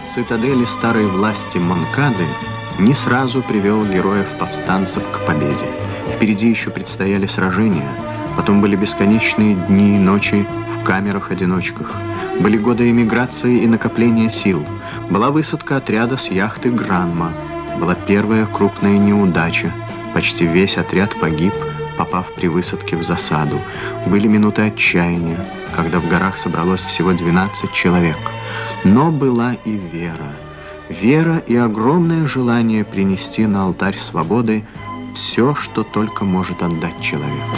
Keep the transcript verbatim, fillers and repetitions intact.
цитадели старой власти Монкады не сразу привел героев-повстанцев к победе. Впереди еще предстояли сражения, потом были бесконечные дни и ночи в камерах-одиночках. Были годы эмиграции и накопления сил. Была высадка отряда с яхты «Гранма». Была первая крупная неудача. Почти весь отряд погиб, попав при высадке в засаду. Были минуты отчаяния, когда в горах собралось всего двенадцать человек. Но была и вера. Вера и огромное желание принести на алтарь свободы все, что только может отдать человек.